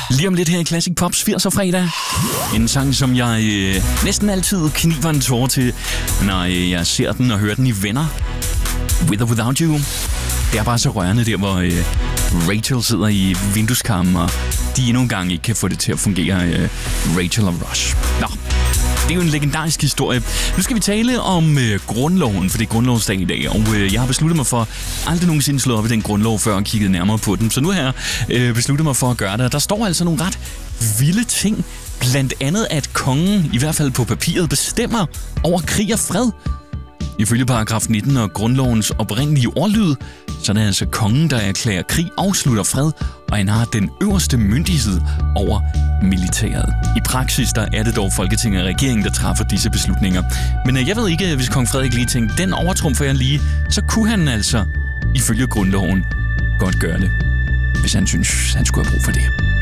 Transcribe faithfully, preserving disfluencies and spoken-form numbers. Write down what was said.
Lige om lidt her i Classic Pops firserne fredag. En sang, som jeg øh, næsten altid kniber en tåre til, når øh, jeg ser den og hører den i Venner. With or Without You. Det er bare så rørende der, hvor øh, Rachel sidder i vindueskarmen, og de endnu en gang ikke kan få det til at fungere. Øh, Rachel og Ross. Nå, det er jo en legendarisk historie. Nu skal vi tale om øh, grundloven, for det er grundlovsdag i dag, og øh, jeg har besluttet mig for aldrig nogensinde slå op i den grundlov før og kigget nærmere på den. Så nu har jeg øh, besluttet mig for at gøre det. Der står altså nogle ret vilde ting. Blandt andet, at kongen, i hvert fald på papiret, bestemmer over krig og fred. Ifølge paragraf nitten og grundlovens oprindelige ordlyd, så er det altså kongen, der erklærer krig, afslutter fred, og han har den øverste myndighed over militæret. I praksis der er det dog Folketinget og regeringen, der træffer disse beslutninger. Men jeg ved ikke, hvis kong Frederik lige tænkte, den overtrumfer jeg lige, så kunne han altså, ifølge grundloven, godt gøre det, hvis han synes, han skulle have brug for det.